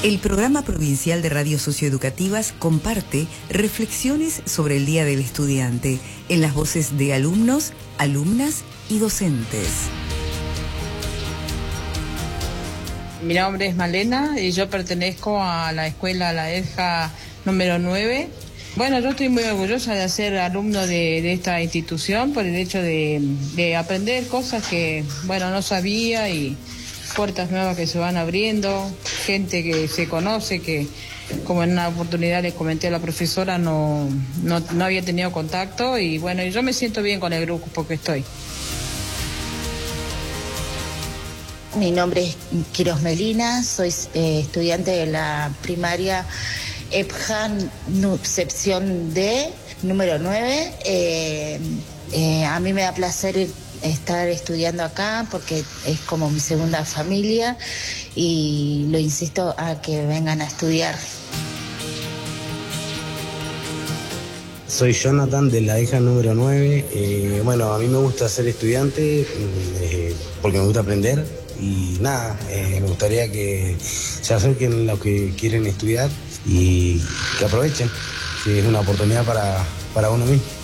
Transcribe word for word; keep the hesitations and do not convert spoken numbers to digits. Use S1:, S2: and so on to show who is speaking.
S1: El programa provincial de radios socioeducativas comparte reflexiones sobre el Día del Estudiante en las voces de alumnos, alumnas y docentes.
S2: Mi nombre es Malena y yo pertenezco a la escuela La Elja número nueve. Bueno, yo estoy muy orgullosa de ser alumno de, de esta institución por el hecho de, de aprender cosas que, bueno, no sabía y puertas nuevas que se van abriendo, gente que se conoce, que como en una oportunidad le comenté a la profesora, no, no, no había tenido contacto y bueno, yo me siento bien con el grupo porque estoy.
S3: Mi nombre es Quiros Melina, soy eh, estudiante de la primaria E P J A, sección D, número nueve. Eh, eh, a mí me da placer estar estudiando acá porque es como mi segunda familia y lo insisto a que vengan a estudiar.
S4: Soy Jonathan de la Elja número nueve. Eh, bueno, a mí me gusta ser estudiante eh, porque me gusta aprender y nada, eh, me gustaría que se acerquen los que quieren estudiar y que aprovechen, que es una oportunidad para, para uno mismo.